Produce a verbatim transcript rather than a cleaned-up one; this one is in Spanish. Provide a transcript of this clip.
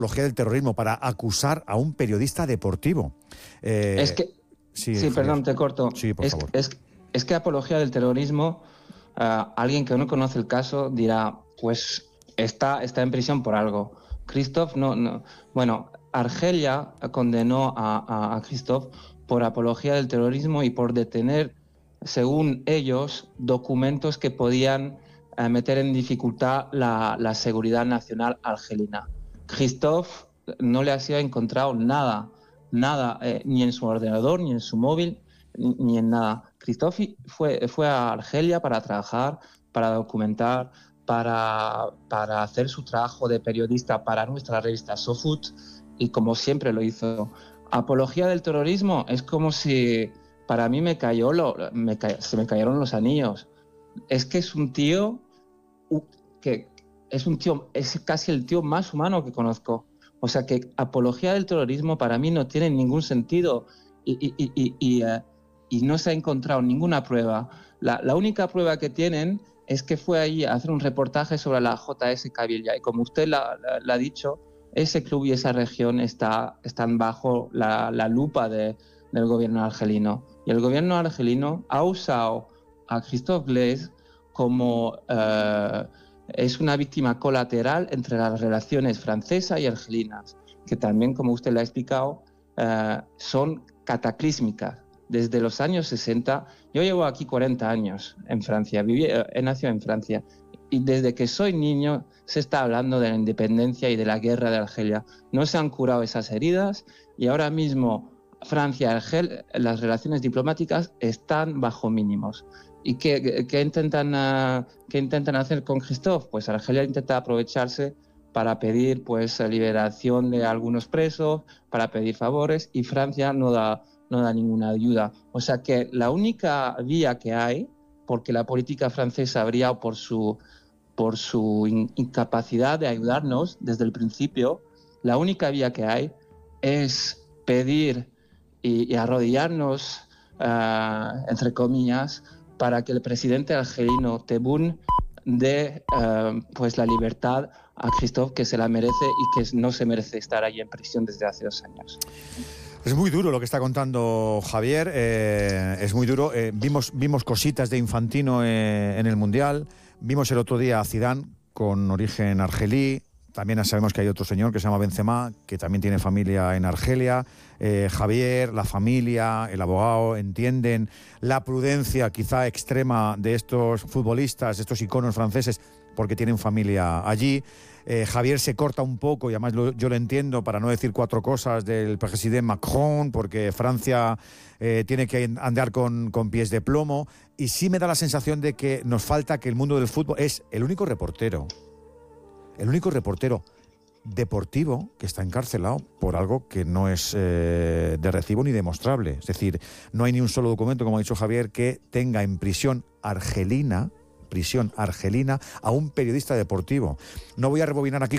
apología del terrorismo, para acusar a un periodista deportivo. Eh, es que... Sí, sí perdón, te corto. Sí, por es, favor. Es, es que apología del terrorismo, uh, alguien que no conoce el caso dirá, pues está, está en prisión por algo. Christophe no... no bueno, Argelia condenó a, a, a Christophe por apología del terrorismo y por detener, según ellos, documentos que podían eh, meter en dificultad la, la seguridad nacional argelina. Christophe no le ha sido encontrado nada, nada, eh, ni en su ordenador, ni en su móvil, ni, ni en nada. Christophe fue, fue a Argelia para trabajar, para documentar, para, para hacer su trabajo de periodista para nuestra revista SoFoot, y como siempre lo hizo. Apología del terrorismo es como si para mí me cayó lo, me ca, se me cayeron los anillos. Es que es un tío que es un tío, es casi el tío más humano que conozco. O sea que apología del terrorismo para mí no tiene ningún sentido y, y, y, y, y, uh, y no se ha encontrado ninguna prueba. La, la única prueba que tienen es que fue ahí a hacer un reportaje sobre la J S Cavilla, y como usted la, la, la ha dicho, ese club y esa región está, están bajo la, la lupa de, del gobierno argelino. Y el gobierno argelino ha usado a Christophe Glaise como... Uh, es una víctima colateral entre las relaciones francesas y argelinas, que también, como usted le ha explicado, uh, son cataclísmicas. Desde los años sesenta, yo llevo aquí cuarenta años en Francia, viví, he nacido en Francia, y desde que soy niño se está hablando de la independencia y de la guerra de Argelia. No se han curado esas heridas y ahora mismo Francia y Argelia, las relaciones diplomáticas están bajo mínimos. ¿Y qué, qué, intentan, uh, qué intentan hacer con Christophe? Pues Argelia intenta aprovecharse para pedir pues liberación de algunos presos, para pedir favores, y Francia no da, no da ninguna ayuda. O sea que la única vía que hay, porque la política francesa ha brillado por su, por su in, incapacidad de ayudarnos desde el principio, la única vía que hay es pedir y, y arrodillarnos, uh, entre comillas, para que el presidente argelino Tebboune dé uh, pues la libertad a Christophe, que se la merece y que no se merece estar allí en prisión desde hace dos años. Es muy duro lo que está contando Javier, eh, es muy duro. Eh, vimos, vimos cositas de Infantino eh, en el Mundial, vimos el otro día a Zidane con origen argelí. También sabemos que hay otro señor que se llama Benzema, que también tiene familia en Argelia. Eh, Javier, la familia, el abogado, entienden la prudencia quizá extrema de estos futbolistas, de estos iconos franceses, porque tienen familia allí. Eh, Javier se corta un poco, y además lo, yo lo entiendo, para no decir cuatro cosas del presidente Macron, porque Francia eh, tiene que andar con, con pies de plomo. Y sí me da la sensación de que nos falta que el mundo del fútbol es el único reportero. El único reportero deportivo que está encarcelado por algo que no es eh, de recibo ni demostrable. Es decir, no hay ni un solo documento, como ha dicho Javier, que tenga en prisión argelina, prisión argelina, a un periodista deportivo. No voy a rebobinar aquí